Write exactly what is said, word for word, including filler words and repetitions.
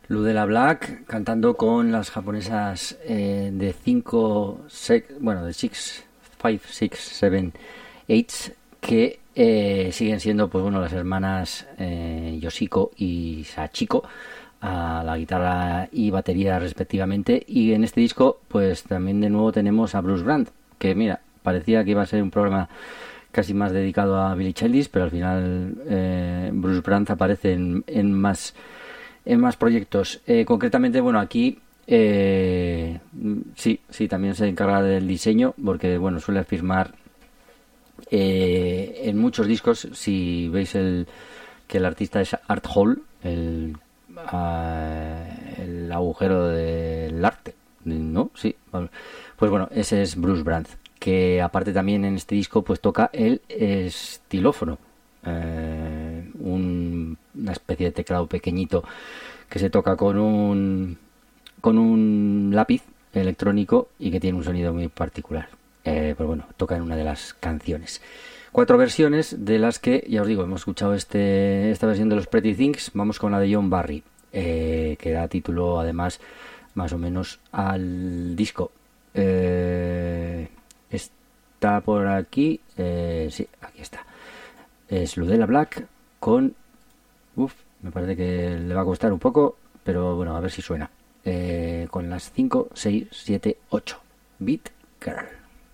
Ludella Black cantando con las japonesas eh, de cinco, seis, bueno, de seis, cinco, seis, siete, ocho, que eh, siguen siendo, pues bueno, las hermanas eh, Yoshiko y Sachiko a la guitarra y batería respectivamente. Y en este disco, pues también de nuevo tenemos a Bruce Brand, que mira, parecía que iba a ser un programa casi más dedicado a Billy Childish, pero al final eh, Bruce Brand aparece en, en más en más proyectos. Eh, concretamente, bueno, aquí eh, sí, sí, también se encarga del diseño, porque bueno, suele firmar eh, en muchos discos. Si veis el que el artista es Art Hall, el, uh, el agujero del arte, ¿no? Sí, pues bueno, ese es Bruce Brand, que aparte también en este disco pues toca el estilófono, eh, un, una especie de teclado pequeñito que se toca con un con un lápiz electrónico y que tiene un sonido muy particular. Eh, pues bueno, toca en una de las canciones. Cuatro versiones de las que, ya os digo, hemos escuchado este esta versión de los Pretty Things. Vamos con la de John Barry, eh, que da título además más o menos al disco. Eh, está por aquí, eh, sí, aquí está. Es Ludella Black con... Uf, me parece que le va a costar un poco, pero bueno, a ver si suena. Eh, con las cinco, seis, siete, ocho. Beat Girl.